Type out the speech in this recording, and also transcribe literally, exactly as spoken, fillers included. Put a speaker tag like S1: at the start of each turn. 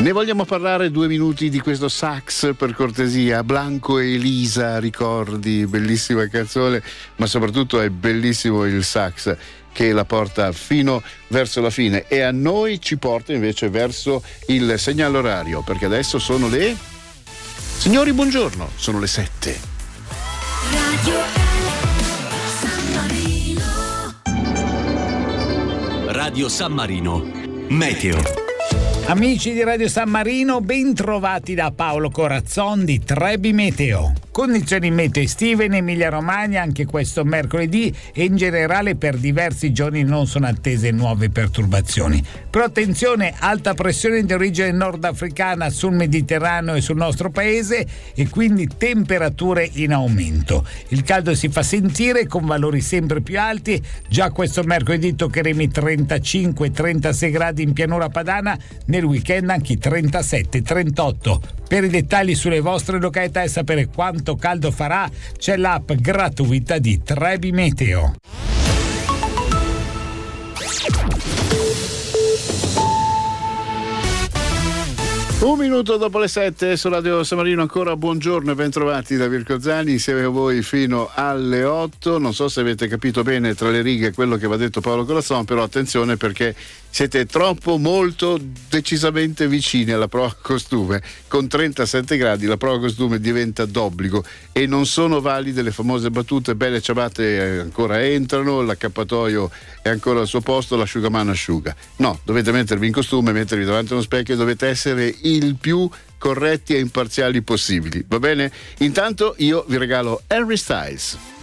S1: Ne vogliamo parlare due minuti di questo sax, per cortesia? Blanco e Elisa, ricordi, bellissima canzone, ma soprattutto è bellissimo il sax che la porta fino verso la fine, e a noi ci porta invece verso il segnale orario, perché adesso sono le... Signori, buongiorno, sono le sette.
S2: Radio San Marino.
S3: Radio San Marino, meteo.
S4: Amici di Radio San Marino, ben trovati da Paolo Corazzon di Trebi Meteo. Condizioni meteo estive in Emilia Romagna anche questo mercoledì, e in generale per diversi giorni non sono attese nuove perturbazioni. Però attenzione, alta pressione di origine nordafricana sul Mediterraneo e sul nostro paese, e quindi temperature in aumento. Il caldo si fa sentire con valori sempre più alti. Già questo mercoledì toccheremo i trentacinque trentasei gradi in pianura padana, nel weekend anche i trentasette trentotto. Per i dettagli sulle vostre località e sapere quanto caldo farà, c'è l'app gratuita di Trebi Meteo.
S1: Un minuto dopo le sette su Radio San Marino, ancora buongiorno e bentrovati da Mirko Zani, insieme a voi fino alle otto. Non so se avete capito bene tra le righe quello che va detto Paolo Corazzon, però attenzione, perché siete troppo, molto, decisamente vicini alla prova costume. Con trentasette gradi la prova costume diventa d'obbligo e non sono valide le famose battute belle ciabatte ancora entrano, l'accappatoio è ancora al suo posto, l'asciugamano asciuga. No, dovete mettervi in costume, mettervi davanti a uno specchio e dovete essere il più corretti e imparziali possibili, va bene? Intanto io vi regalo Harry Styles.